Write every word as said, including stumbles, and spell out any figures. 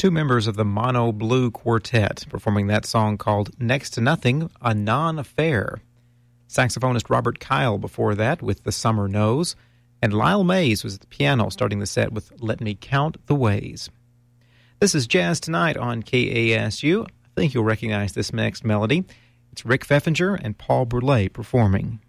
two members of the Mono Blue Quartet performing that song called Next to Nothing, a Non-Affair. Saxophonist Robert Kyle before that with The Summer Knows, and Lyle Mays was at the piano starting the set with Let Me Count the Ways. This is Jazz Tonight on K A S U. I think you'll recognize this next melody. It's Rick Pfeffinger and Paul Bourlet performing.